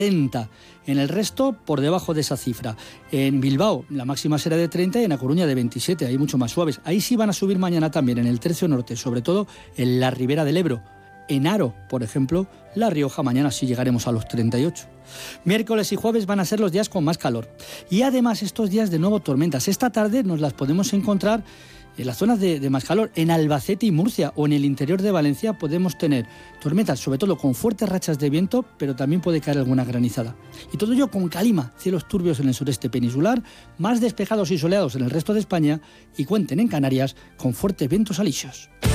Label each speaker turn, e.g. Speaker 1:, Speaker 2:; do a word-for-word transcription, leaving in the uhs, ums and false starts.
Speaker 1: treinta. En el resto, por debajo de esa cifra. En Bilbao, la máxima será de treinta y en A Coruña de veintisiete, ahí mucho más suaves. Ahí sí van a subir mañana también, en el tercio norte, sobre todo en la ribera del Ebro. En Haro, por ejemplo, La Rioja, mañana sí llegaremos a los treinta y ocho. Miércoles y jueves van a ser los días con más calor. Y además estos días de nuevo tormentas. Esta tarde nos las podemos encontrar en las zonas de, de más calor. En Albacete y Murcia o en el interior de Valencia podemos tener tormentas, sobre todo con fuertes rachas de viento, pero también puede caer alguna granizada. Y todo ello con calima, cielos turbios en el sureste peninsular, más despejados y soleados en el resto de España y cuenten en Canarias con fuertes vientos alisios.